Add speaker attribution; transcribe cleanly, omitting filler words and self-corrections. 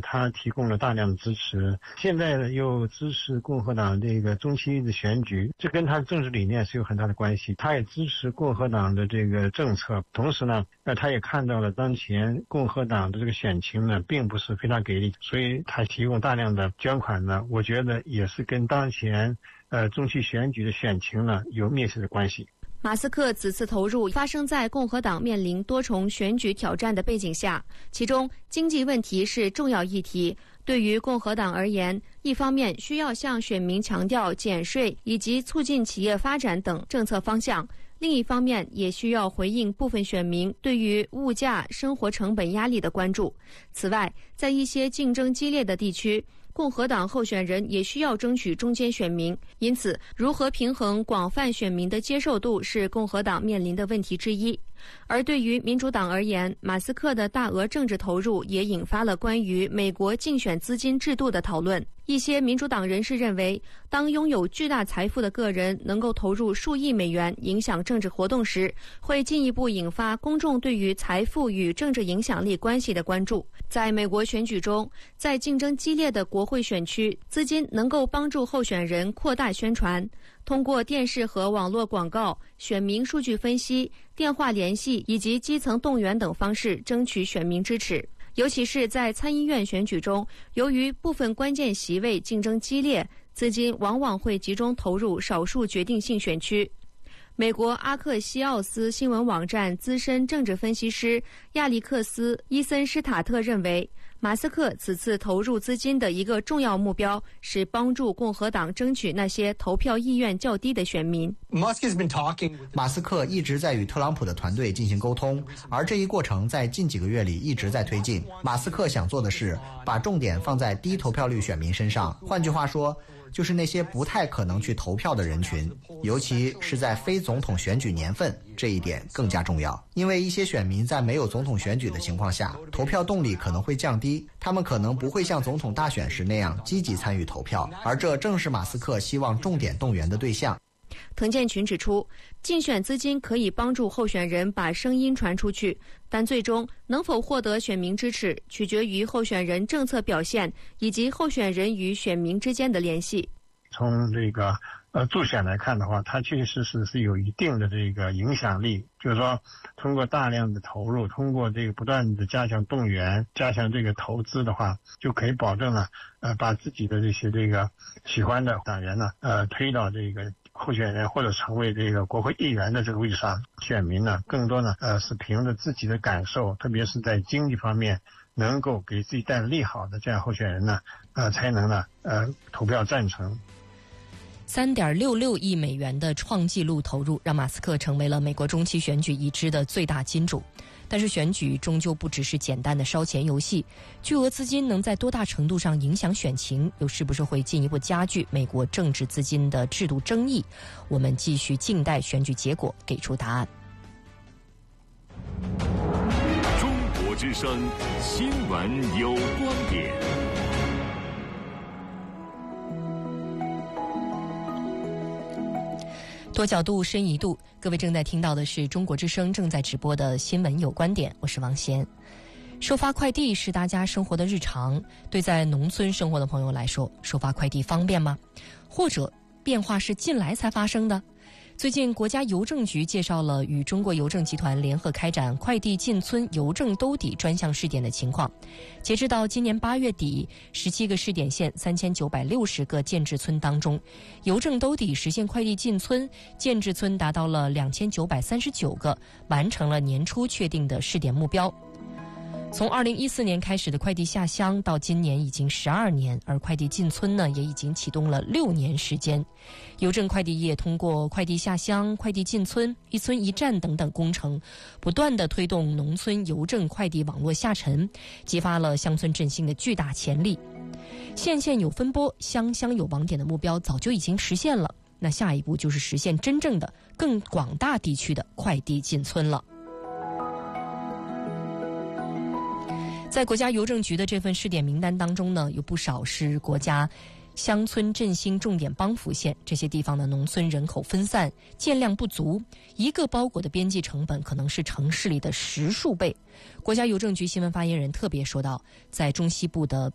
Speaker 1: 他提供了大量的支持，现在又支持共和党这个中期的选举，这跟他的政治理念是有很大的关系。他也支持共和党的这个政策，同时呢，他也看到了当前共和党的这个选情呢，并不是非常给力，所以他提供大量的捐款呢，我觉得也是跟当前中期选举的选情呢有密切的关系。
Speaker 2: 马斯克此次投入发生在共和党面临多重选举挑战的背景下，其中经济问题是重要议题。对于共和党而言，一方面需要向选民强调减税以及促进企业发展等政策方向，另一方面也需要回应部分选民对于物价、生活成本压力的关注。此外，在一些竞争激烈的地区，共和党候选人也需要争取中间选民，因此如何平衡广泛选民的接受度是共和党面临的问题之一。而对于民主党而言，马斯克的大额政治投入也引发了关于美国竞选资金制度的讨论。一些民主党人士认为，当拥有巨大财富的个人能够投入数亿美元影响政治活动时，会进一步引发公众对于财富与政治影响力关系的关注。在美国选举中，在竞争激烈的国会选区，资金能够帮助候选人扩大宣传，通过电视和网络广告、选民数据分析、电话联系以及基层动员等方式争取选民支持。尤其是在参议院选举中，由于部分关键席位竞争激烈，资金往往会集中投入少数决定性选区。美国阿克西奥斯新闻网站资深政治分析师亚历克斯·伊森施塔特认为，马斯克此次投入资金的一个重要目标是帮助共和党争取那些投票意愿较低的选民。
Speaker 3: 马斯克一直在与特朗普的团队进行沟通，而这一过程在近几个月里一直在推进。马斯克想做的是把重点放在低投票率选民身上，换句话说，就是那些不太可能去投票的人群，尤其是在非总统选举年份，这一点更加重要。因为一些选民在没有总统选举的情况下，投票动力可能会降低，他们可能不会像总统大选时那样积极参与投票，而这正是马斯克希望重点动员的对象。
Speaker 2: 滕建群指出，竞选资金可以帮助候选人把声音传出去，但最终能否获得选民支持，取决于候选人政策表现以及候选人与选民之间的联系。
Speaker 1: 从这个助选来看的话，它确实是有一定的这个影响力，就是说通过大量的投入，通过这个不断的加强动员，加强这个投资的话，就可以保证了把自己的这些这个喜欢的党员呢推到这个候选人或者成为这个国会议员的这个位置上。选民呢更多呢是凭着自己的感受，特别是在经济方面能够给自己带来利好的这样候选人呢才能呢投票赞成。
Speaker 4: 3.66亿美元的创纪录投入，让马斯克成为了美国中期选举已知的最大金主。但是选举终究不只是简单的烧钱游戏，巨额资金能在多大程度上影响选情，又是不是会进一步加剧美国政治资金的制度争议？我们继续静待选举结果给出答案。
Speaker 5: 中国之声新闻有观点。
Speaker 4: 多角度深一度，各位正在听到的是中国之声正在直播的新闻有观点，我是王贤。收发快递是大家生活的日常，对在农村生活的朋友来说，收发快递方便吗？或者变化是近来才发生的？最近国家邮政局介绍了与中国邮政集团联合开展快递进村邮政兜底专项试点的情况。截至到今年8月底，17个试点县3960个建制村当中，邮政兜底实现快递进村建制村达到了2939个，完成了年初确定的试点目标。从2014年开始的快递下乡到今年已经12年，而快递进村呢也已经启动了6年时间。邮政快递业通过快递下乡、快递进村、一村一站等等工程，不断地推动农村邮政快递网络下沉，激发了乡村振兴的巨大潜力。县县有分拨、乡乡有网点的目标早就已经实现了，那下一步就是实现真正的更广大地区的快递进村了。在国家邮政局的这份试点名单当中呢，有不少是国家乡村振兴重点帮扶县，这些地方的农村人口分散，建量不足，一个包裹的边际成本可能是城市里的10数倍。国家邮政局新闻发言人特别说到，在中西部的